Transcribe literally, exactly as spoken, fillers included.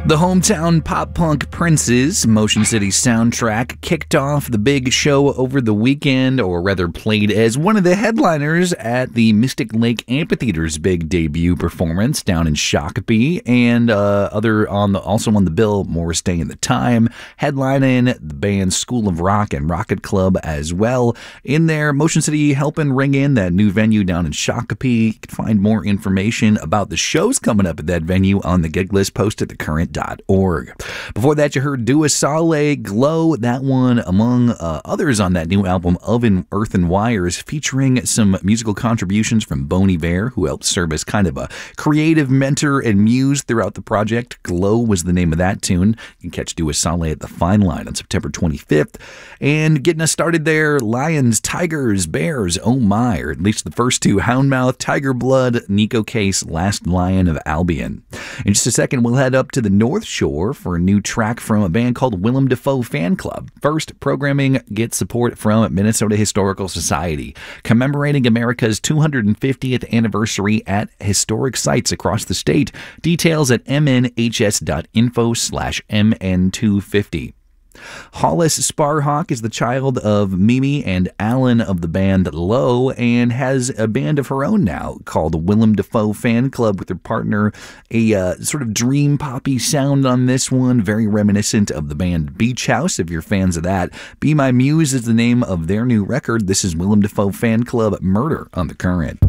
The hometown pop-punk Prince's Motion City soundtrack kicked off the big show over the weekend, or rather played as one of the headliners at the Mystic Lake Amphitheater's big debut performance down in Shakopee, and uh, other on the also on the bill, Morris Day and the Time, headlining the band's School of Rock and Rocket Club as well. In there, Motion City helping ring in that new venue down in Shakopee. You can find more information about the shows coming up at that venue on the gig list post at the current dot org. Before that, you heard Dua Saleh, Glow, that one among uh, others on that new album Oven, Earth and Wires, featuring some musical contributions from Bon Iver, who helped serve as kind of a creative mentor and muse throughout the project. Glow was the name of that tune. You can catch Dua Saleh at the Fine Line on September twenty-fifth. And getting us started there, Lions, Tigers, Bears, Oh My, or at least the first two, Houndmouth, Tiger Blood, Nico Case, Last Lion of Albion. In just a second, we'll head up to the North Shore for a new track from a band called Willem Dafoe Fan Club. First, programming gets support from Minnesota Historical Society, commemorating America's two hundred fiftieth anniversary at historic sites across the state. Details at m n h s dot info slash m n two fifty. Hollis Sparhawk is the child of Mimi and Alan of the band Low, and has a band of her own now called Willem Dafoe Fan Club with her partner. A uh, sort of dream poppy sound on this one, very reminiscent of the band Beach House, if you're fans of that. Be My Muse is the name of their new record. This is Willem Dafoe Fan Club, Murder on the Current.